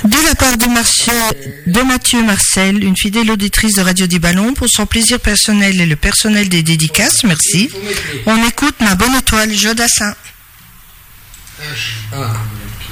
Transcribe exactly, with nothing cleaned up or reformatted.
De la part de, Martial, de Mathieu Marcel, une fidèle auditrice de Radio du Ballon, pour son plaisir personnel et le personnel des dédicaces, merci. On écoute Ma Bonne Étoile, Jodassin. Ah.